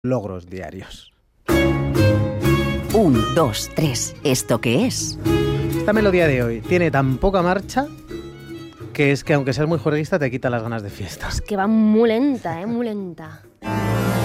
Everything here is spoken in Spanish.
logros diarios. 1, 2, 3. ¿Esto qué es? Esta melodía de hoy tiene tan poca marcha que es que aunque seas muy juerguista te quita las ganas de fiesta. Es que va muy lenta, muy lenta.